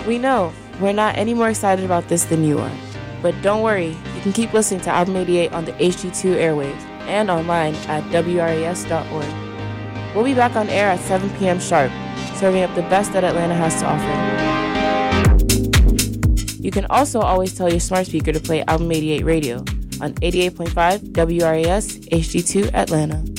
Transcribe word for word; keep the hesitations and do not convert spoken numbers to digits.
We know, we're not any more excited about this than you are. But don't worry, you can keep listening to Album eighty-eight on the H G two airwaves and online at W R A S dot org. We'll be back on air at seven p.m. sharp, serving up the best that Atlanta has to offer. You can also always tell your smart speaker to play Album eighty-eight Radio on eighty-eight point five W R A S H G two Atlanta.